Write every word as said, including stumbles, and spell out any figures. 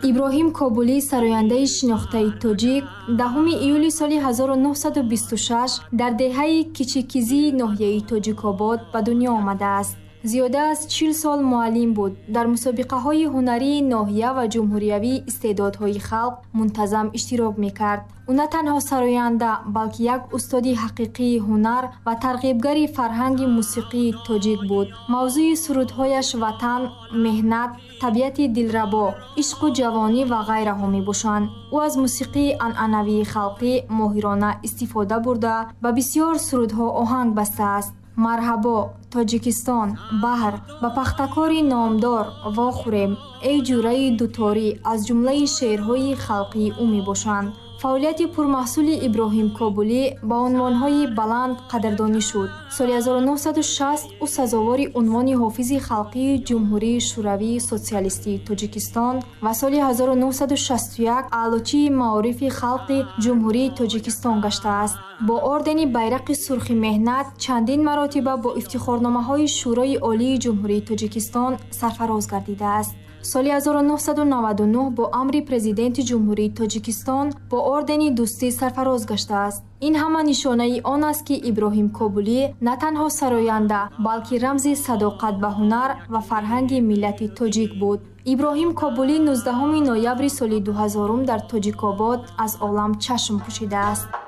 иброҳим Кобулӣ, сарояндаи шинохтаи тоҷик, даҳуми июли соли ҳазору нуҳсаду бисту шаш дар деҳаи Кичикизии ноҳияи Тоҷикобод ба дунё омадааст. зиёда аз чил сол муаллим буд. Дар мусобиқаҳои ҳунарии ноҳия ва ҷумҳуриявии истеъдодҳои халқ мунтазам иштирок мекард. ӯ на танҳо сароянда, балки як устоди ҳақиқии ҳунар ва тарғибгари фарҳанги мусиқии тоҷик буд. мавзӯи сурудҳояш ватан, меҳнат, табиати дилрабо, ишқу ҷавонӣ ва ғайраҳо мебошанд. ӯ аз мусиқии анъанавии халқӣ моҳирона истифода бурда, ба бисёр сурудҳо оҳанг бастааст. марҳабо, Тоҷикистон, баҳр, ба пахтакори номдор, вохӯрем, эй ҷураи дуторӣ аз ҷумлаи шеърҳои халқии ӯ мебошанд. фаъолияти пурмаҳсули Иброҳим Кобулӣ ба унвонҳои баланд қадрдонӣ шуд. соли ҳазору нуҳсаду шаст ӯ сазовори унвони ҳофизи халқии Ҷумҳурии Шӯравии Социалистии Тоҷикистон ва соли ҳазору нуҳсаду шасту як аълочии маорифи халқи Ҷумҳурии Тоҷикистон гаштааст. бо ордени Байрақи Сурхи меҳнат чандин маротиба бо ифтихорномаҳои Шӯрои Олии Ҷумҳурии Тоҷикистон сарфароз гардидааст. соли ҳазору нуҳсаду наваду нӯҳ бо амри президенти Ҷумҳурии Тоҷикистон бо ордени дӯстӣ сарфароз гаштааст. ин ҳама нишонаи он аст, ки Иброҳим Кобулӣ на танҳо сароянда, балки рамзи садоқат ба ҳунар ва фарҳанги миллати тоҷик буд. Иброҳим Кобулӣ нуздаҳуми ноябри соли дуҳазорум дар Тоҷикобод аз олам чашм пӯшидааст.